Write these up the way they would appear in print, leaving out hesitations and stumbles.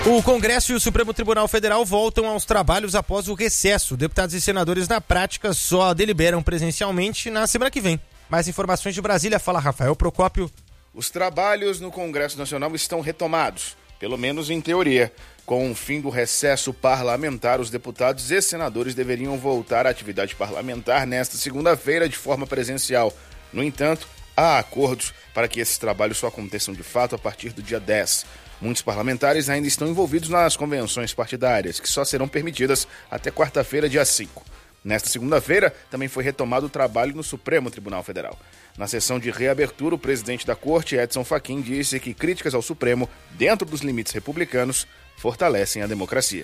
O Congresso e o Supremo Tribunal Federal voltam aos trabalhos após o recesso. Deputados e senadores, na prática, só deliberam presencialmente na semana que vem. Mais informações de Brasília, fala Rafael Procópio. Os trabalhos no Congresso Nacional estão retomados, pelo menos em teoria. Com o fim do recesso parlamentar, os deputados e senadores deveriam voltar à atividade parlamentar nesta segunda-feira de forma presencial. No entanto, há acordos para que esses trabalhos só aconteçam de fato a partir do dia 10. Muitos parlamentares ainda estão envolvidos nas convenções partidárias, que só serão permitidas até quarta-feira, dia 5. Nesta segunda-feira, também foi retomado o trabalho no Supremo Tribunal Federal. Na sessão de reabertura, o presidente da Corte, Edson Fachin, disse que críticas ao Supremo, dentro dos limites republicanos, fortalecem a democracia.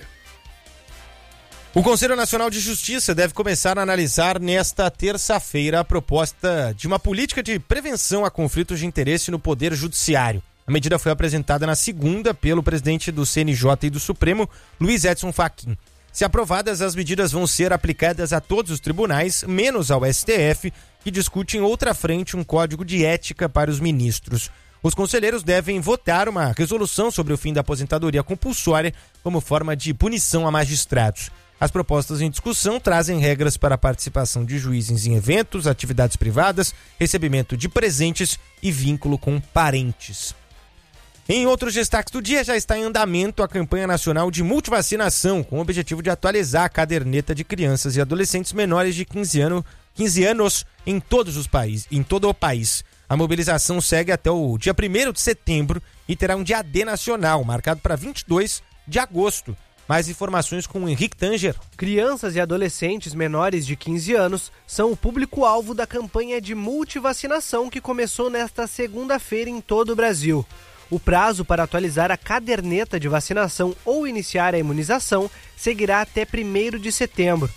O Conselho Nacional de Justiça deve começar a analisar nesta terça-feira a proposta de uma política de prevenção a conflitos de interesse no Poder Judiciário. A medida foi apresentada na segunda pelo presidente do CNJ e do Supremo, Luiz Edson Fachin. Se aprovadas, as medidas vão ser aplicadas a todos os tribunais, menos ao STF, que discute em outra frente um código de ética para os ministros. Os conselheiros devem votar uma resolução sobre o fim da aposentadoria compulsória como forma de punição a magistrados. As propostas em discussão trazem regras para a participação de juízes em eventos, atividades privadas, recebimento de presentes e vínculo com parentes. Em outros destaques do dia, já está em andamento a campanha nacional de multivacinação, com o objetivo de atualizar a caderneta de crianças e adolescentes menores de 15 anos em todo o país. A mobilização segue até o dia 1º de setembro e terá um dia D nacional, marcado para 22 de agosto. Mais informações com o Henrique Tanger. Crianças e adolescentes menores de 15 anos são o público-alvo da campanha de multivacinação que começou nesta segunda-feira em todo o Brasil. O prazo para atualizar a caderneta de vacinação ou iniciar a imunização seguirá até 1º de setembro.